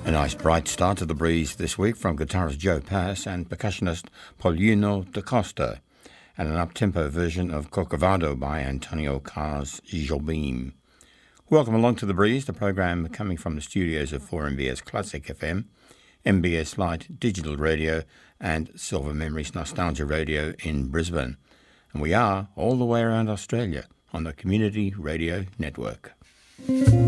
A nice bright start to the breeze this week from guitarist Joe Pass and percussionist Paulino da Costa, and an up-tempo version of Corcovado by Antonio Carlos Jobim. Welcome along to The Breeze, the program coming from the studios of 4MBS Classic FM, MBS Lite Digital Radio and Silver Memories Nostalgia Radio in Brisbane. And we are all the way around Australia on the Community Radio Network.